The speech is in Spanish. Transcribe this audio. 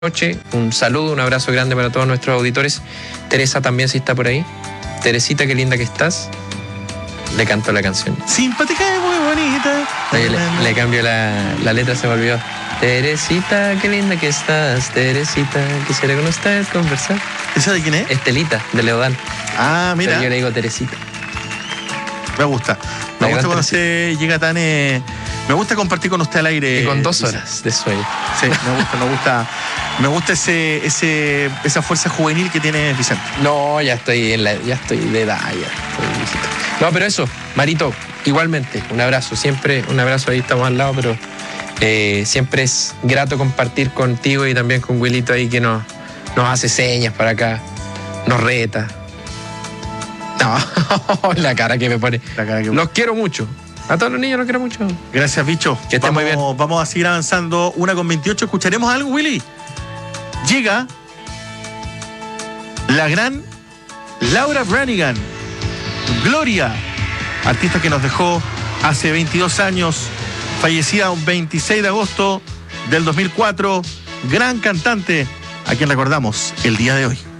noche. Un saludo, un abrazo grande para todos nuestros auditores. Teresa también, si está por ahí. Teresita, qué linda que estás. Le canto la canción. Simpática y muy bonita. Le cambio la letra, se me olvidó. Teresita, qué linda que estás. Teresita, quisiera con usted conversar. ¿Esa de quién es? Estelita, de Leodán. Ah, mira. Pero yo le digo Teresita. Me gusta. Me gusta cuando usted llega tan... me gusta compartir con usted al aire. Y con 2 horas de sueño. Sí, me gusta esa fuerza juvenil que tiene Vicente. No, ya estoy de edad, ya estoy viejito. No, pero eso, Marito, igualmente, un abrazo, siempre un abrazo, ahí estamos al lado, pero siempre es grato compartir contigo y también con Wilito ahí que nos hace señas para acá, nos reta. No, la cara que me pone. Los quiero mucho. A todos los niños los quiero mucho. Gracias, bicho. Que estén muy bien. Vamos a seguir avanzando. 1:28. ¿Escucharemos algo, Willy? Llega la gran Laura Branigan. Gloria, artista que nos dejó hace 22 años, fallecida un 26 de agosto del 2004. Gran cantante, a quien recordamos el día de hoy.